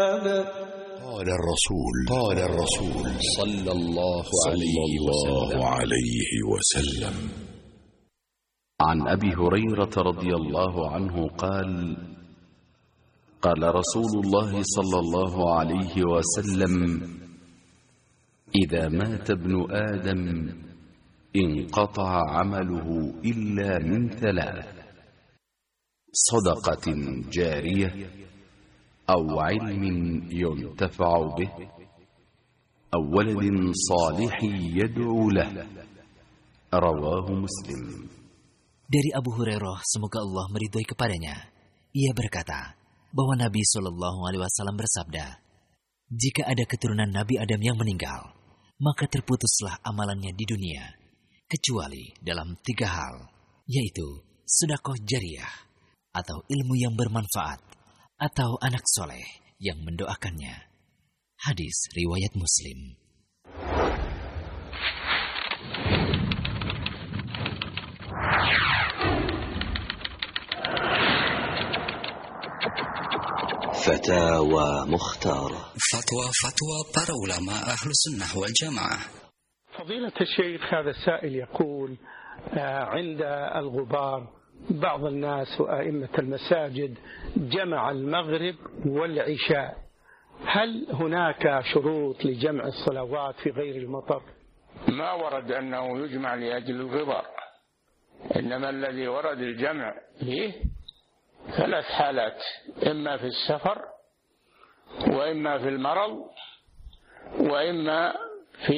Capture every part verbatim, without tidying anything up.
قال الرسول قال الرسول صلى الله عليه وسلم عليه وسلم عن أبي هريرة رضي الله عنه قال قال رسول الله صلى الله عليه وسلم إذا مات ابن آدم انقطع عمله إلا من ثلاث: صدقة جارية أو علم ينتفع به أو ولد صالح يدعو له. رواه مسلم. Dari Abu Hurairah, semoga Allah meridhoi kepadanya, ia berkata bahwa Nabi Shallallahu Alaihi Wasallam bersabda, jika ada keturunan Nabi Adam yang meninggal, maka terputuslah amalannya di dunia, kecuali dalam tiga hal, yaitu sedekah jariyah, atau ilmu yang bermanfaat, atau anak soleh yang mendoakannya. Hadis riwayat Muslim. فتاوى مختارة. فتوى فتوى para ulama أهل السنة والجماعة. فضيلة الشيخ، هذا السائل يقول عند الغبار بعض الناس وأئمة المساجد جمع المغرب والعشاء، هل هناك شروط لجمع الصلوات في غير المطر؟ ما ورد أنه يجمع لأجل الغبار، إنما الذي ورد الجمع فيه ثلاث حالات: إما في السفر، وإما في المرض، وإما في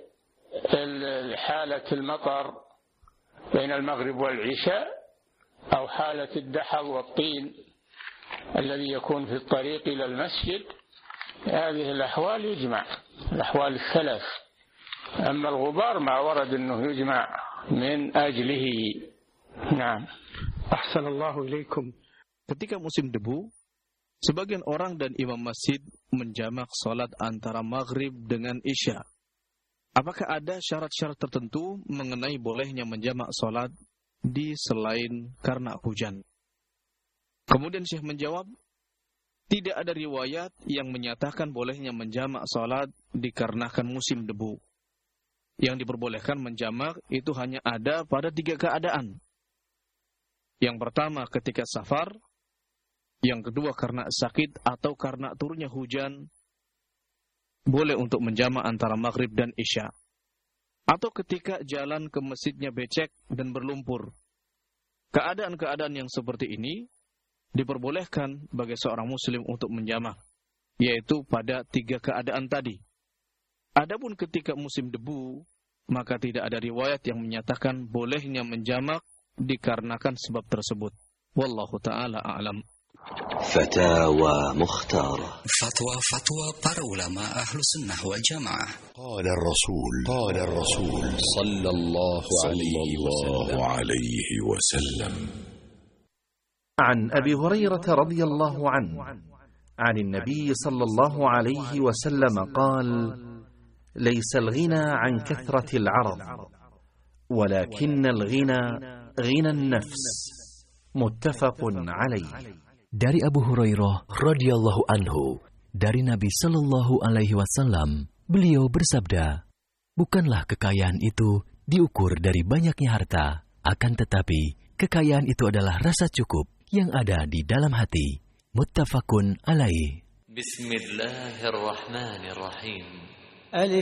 حالة المطر بين المغرب والعشاء، أو حالة الدحض والطين الذي يكون في الطريق إلى المسجد. هذه الأحوال يجمع، الأحوال الثلاث. أما الغبار ما ورد أنه يجمع من أجله. نعم. أحسن الله إليكم. Ketika musim debu, sebagian orang dan imam masjid menjamak salat antara maghrib dengan isya. Apakah ada syarat-syarat tertentu mengenai bolehnya menjamak salat di selain karena hujan? Kemudian Syekh menjawab, tidak ada riwayat yang menyatakan bolehnya menjamak salat dikarenakan musim debu. Yang diperbolehkan menjamak itu hanya ada pada tiga keadaan. Yang pertama ketika safar, yang kedua karena sakit atau karena turunnya hujan, boleh untuk menjamak antara maghrib dan isya. Atau ketika jalan ke masjidnya becek dan berlumpur. Keadaan-keadaan yang seperti ini diperbolehkan bagi seorang muslim untuk menjamak, yaitu pada tiga keadaan tadi. Adapun ketika musim debu, maka tidak ada riwayat yang menyatakan bolehnya menjamak dikarenakan sebab tersebut. Wallahu ta'ala a'lam. فتاوى مختارة. فتوى فتوى para ulama أهل السنة والجماعة. قال الرسول قال الرسول صلى الله عليه وسلم عن أبي هريرة رضي الله عنه عن النبي صلى الله عليه وسلم قال: ليس الغنى عن كثرة العرض، ولكن الغنى غنى النفس. متفق عليه. Dari Abu Hurairah radhiyallahu anhu, dari Nabi Shallallahu Alaihi Wasallam, beliau bersabda, bukanlah kekayaan itu diukur dari banyaknya harta, akan tetapi kekayaan itu adalah rasa cukup yang ada di dalam hati. Muttafaqun alaih. Bismillahirrahmanirrahim.